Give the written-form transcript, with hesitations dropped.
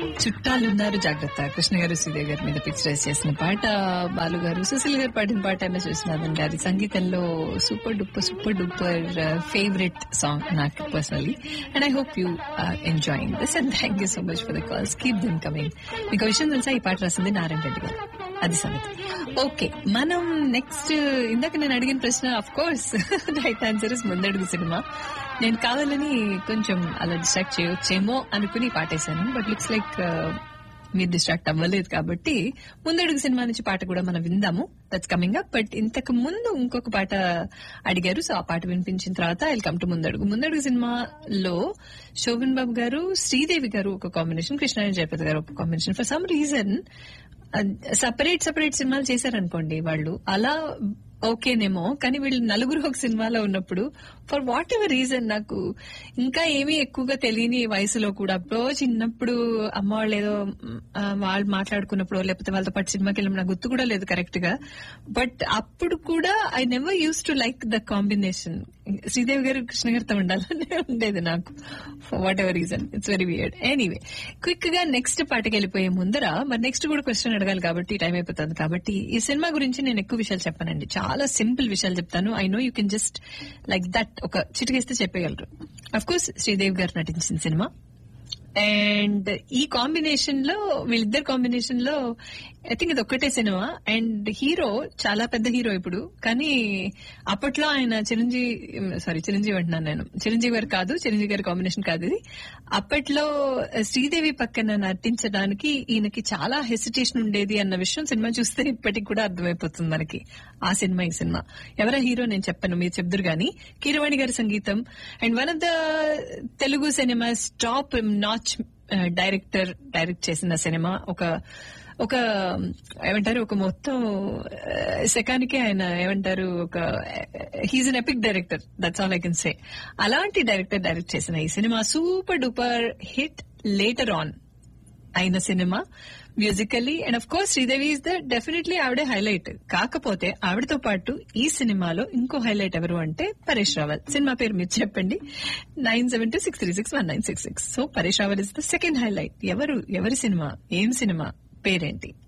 చుట్టాలున్నారు జాగ్రత్త, కృష్ణ గారు శ్రీదేవి గారి మీద పిక్చరైజ్ చేసిన పాట, బాలు గారు సుశీల్ గారు పాడిన పాట, ఎంఎస్ విశ్వనాథన్ గారి సంగీతంలో సూపర్ డూపర్ ఫేవరెట్ సాంగ్ నాకు personally. And I hope you enjoying this and thank you so much for the calls. Keep them coming. మీకు విషయం తెలుసా, ఈ పాట రాసింది నారాయణ రెడ్డి గారు. అది సంగతి. ఓకే, మనం నెక్స్ట్ ఇందాక నేను అడిగిన ప్రశ్న of course right answer is ముందడుగు సినిమా. నేను కావాలని కొంచెం అలా డిస్ట్రాక్ట్ చేయొచ్చేమో అనుకుని పాటేశాను, బట్ లుక్స్ లైక్ మీరు డిస్ట్రాక్ట్ అవ్వలేదు కాబట్టి ముందడుగు సినిమా నుంచి పాట కూడా మనం విందాము. That's coming up. బట్ ఇంతకు ముందు ఇంకొక పాట అడిగారు, సో ఆ పాట వినిపించిన తర్వాత ఐ కమ్ టు ముందడుగు సినిమాలో శోభన్ బాబు గారు, శ్రీదేవి గారు ఒక కాంబినేషన్, కృష్ణారాయణ జయప్రద గారు ఒక combination. For some reason separate సినిమాలు చేశారనుకోండి వాళ్ళు, అలా ఓకేనేమో, కానీ వీళ్ళు నలుగురు ఒక సినిమాలో ఉన్నప్పుడు ఫర్ వాట్ ఎవర్ రీజన్ నాకు ఇంకా ఏమీ ఎక్కువగా తెలియని వయసులో కూడా, అప్పుడో చిన్నప్పుడు అమ్మ వాళ్ళు ఏదో వాళ్ళు మాట్లాడుకున్నప్పుడు లేకపోతే వాళ్ళతో పాటు సినిమాకి వెళ్ళిన నాకు గుర్తు కూడా లేదు కరెక్ట్ గా, బట్ అప్పుడు కూడా I never use to like the combination. Sridevi గారు కృష్ణ గారితో ఉండాలని ఉండేది నాకు for what ever reason. It's very weird. Anyway, quick గా నెక్స్ట్ పాటకి వెళ్ళిపోయే ముందర మరి నెక్స్ట్ కూడా క్వశ్చన్ అడగాలి కాబట్టి టైం అయిపోతుంది. కాబట్టి ఈ సినిమా గురించి నేను ఎక్కువ విషయాలు చెప్పానండి, చాలా సింపుల్ విషయాలు చెప్తాను. I know you can just like that ఒక చిటికేస్తే చెప్పగలరు. అఫ్ కోర్స్ శ్రీదేవి గారు నటించిన సినిమా, అండ్ ఈ కాంబినేషన్ లో వీళ్ళిద్దరు కాంబినేషన్ లో ఐ థింక్ ఇది ఒక్కటే సినిమా. అండ్ హీరో చాలా పెద్ద హీరో ఇప్పుడు, కానీ అప్పట్లో ఆయన చిరంజీవి అంటున్నాను నేను, చిరంజీవి గారు కాదు, చిరంజీవి గారి కాంబినేషన్ కాదు ఇది. అప్పట్లో శ్రీదేవి పక్కన నటించడానికి ఈయనకి చాలా హెసిటేషన్ ఉండేది అన్న విషయం సినిమా చూస్తే ఇప్పటికి కూడా అర్థమైపోతుంది మనకి. ఆ సినిమా ఈ సినిమా ఎవరా హీరో నేను చెప్పను, మీరు చెప్దురు గానీ. కీరవాణి గారి సంగీతం and one of the Telugu cinemas top notch direct చేసిన సినిమా. ఒక ఏమంటారు, ఒక మొత్తం శకానికి ఆయన ఏమంటారు, ఒక he's an epic director, that's all I can say. అలాంటి డైరెక్టర్ డైరెక్ట్ చేసిన ఈ cinema super duper hit later on అయిన cinema musically. And of course Sridevi is the definitely ఆవిడే హైలైట్. కాకపోతే ఆవిడతో పాటు ఈ సినిమాలో ఇంకో హైలైట్ ఎవరు అంటే పరేష్ రావల్. సినిమా పేరు మీరు చెప్పండి, 9726361966. So Paresh Rawal is the second highlight. ఎవరి సినిమా, ఏం సినిమా, పేరేంటి?